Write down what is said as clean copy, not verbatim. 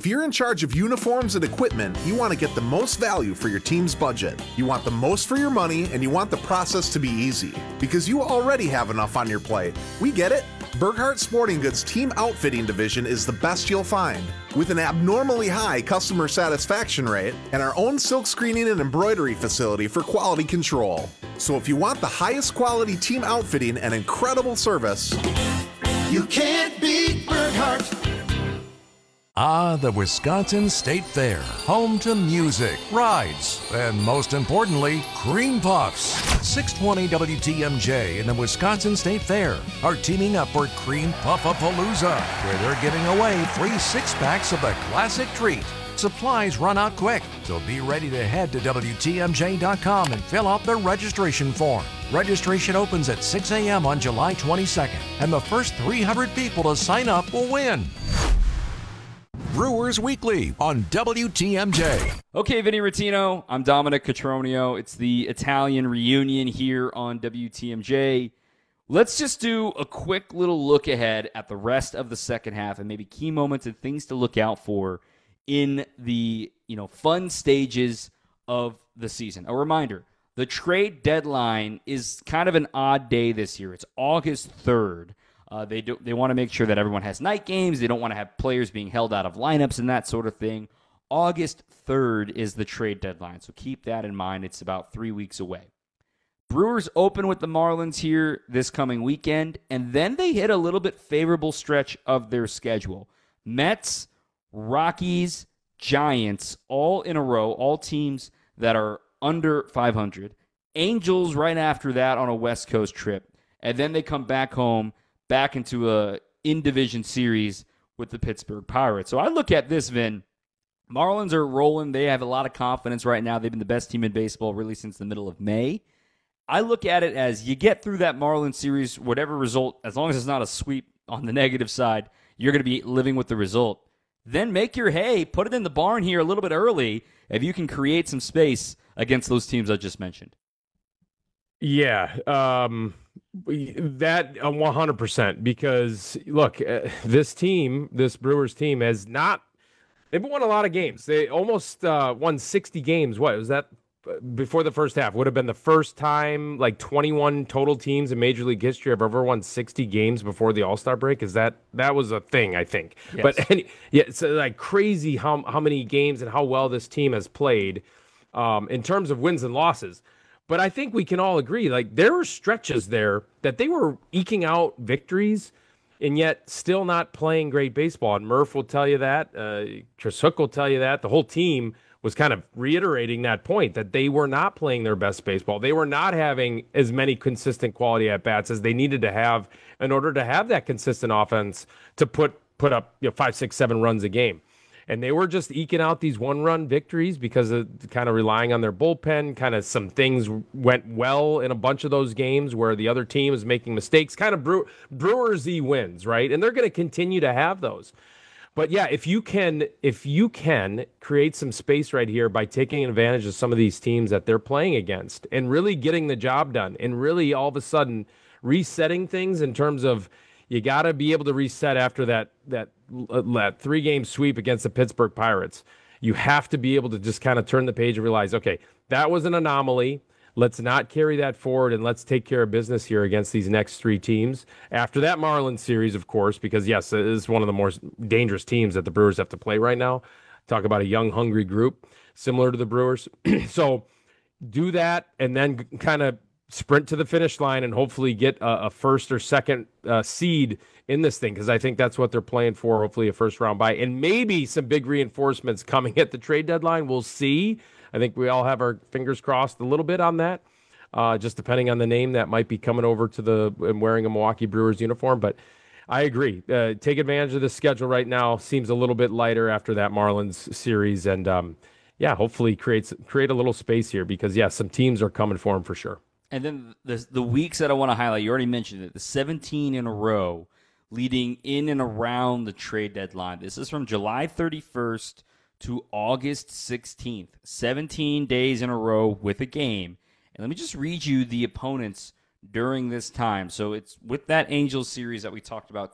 If you're in charge of uniforms and equipment, you want to get the most value for your team's budget. You want the most for your money, and you want the process to be easy. Because you already have enough on your plate. We get it. Burghardt Sporting Goods Team Outfitting Division is the best you'll find. With an abnormally high customer satisfaction rate and our own silk screening and embroidery facility for quality control. So if you want the highest quality team outfitting and incredible service, you can't beat Burghardt. The Wisconsin State Fair, home to music, rides, and most importantly, cream puffs. 620 WTMJ and the Wisconsin State Fair are teaming up for Cream Puff-a-Palooza, where they're giving away free six-packs of the classic treat. Supplies run out quick, so be ready to head to WTMJ.com and fill out the registration form. Registration opens at 6 a.m. on July 22nd, and the first 300 people to sign up will win. Brewers Weekly on WTMJ. Okay, Vinny Rottino. I'm Dominic Cotroneo. It's the Italian reunion here on WTMJ. Let's just do a quick little look ahead at the rest of the second half and maybe key moments and things to look out for in the fun stages of the season. A reminder, the trade deadline is kind of an odd day this year. It's August 3rd. They want to make sure that everyone has night games. They don't want to have players being held out of lineups and that sort of thing. August 3rd is the trade deadline, so keep that in mind. It's about 3 weeks away. Brewers open with the Marlins here this coming weekend, and then they hit a little bit favorable stretch of their schedule. Mets, Rockies, Giants, all in a row, all teams that are under 500. Angels right after that on a West Coast trip, and then they come back home, back into a in-division series with the Pittsburgh Pirates. So I look at this, Vin. Marlins are rolling. They have a lot of confidence right now. They've been the best team in baseball really since the middle of May. I look at it as you get through that Marlins series, whatever result, as long as it's not a sweep on the negative side, you're going to be living with the result. Then make your hay, put it in the barn here a little bit early if you can create some space against those teams I just mentioned. Yeah, that 100%, because look, this Brewers team they've won a lot of games. They almost won 60 games. What was that before the first half? Would have been the first time like 21 total teams in Major League history have ever won 60 games before the All-Star break. That was a thing, I think. Yes. But it's like crazy how many games and how well this team has played in terms of wins and losses. But I think we can all agree, like, there were stretches there that they were eking out victories and yet still not playing great baseball. And Murph will tell you that. Chris Hook will tell you that. The whole team was kind of reiterating that point, that they were not playing their best baseball. They were not having as many consistent quality at-bats as they needed to have in order to have that consistent offense to put up 5, 6, 7 runs a game. And they were just eking out these one-run victories because of kind of relying on their bullpen. Kind of some things went well in a bunch of those games where the other team is making mistakes. Kind of Brewers-y wins, right? And they're going to continue to have those. But yeah, if you can create some space right here by taking advantage of some of these teams that they're playing against and really getting the job done and really all of a sudden resetting things in terms of, you got to be able to reset after that 3-game sweep against the Pittsburgh Pirates. You have to be able to just kind of turn the page and realize, okay, that was an anomaly. Let's not carry that forward, and let's take care of business here against these next 3 teams. After that Marlins series, of course, because, yes, it is one of the more dangerous teams that the Brewers have to play right now. Talk about a young, hungry group, similar to the Brewers. So do that, and then kind of sprint to the finish line and hopefully get a first or second seed in this thing, because I think that's what they're playing for, hopefully a first-round bye. And maybe some big reinforcements coming at the trade deadline. We'll see. I think we all have our fingers crossed a little bit on that, just depending on the name that might be coming over to and wearing a Milwaukee Brewers uniform. But I agree. Take advantage of the schedule right now. Seems a little bit lighter after that Marlins series. And, hopefully create a little space here because, some teams are coming for them for sure. And then the weeks that I want to highlight, you already mentioned it, the 17 in a row leading in and around the trade deadline. This is from July 31st to August 16th. 17 days in a row with a game. And let me just read you the opponents during this time. So it's with that Angels series that we talked about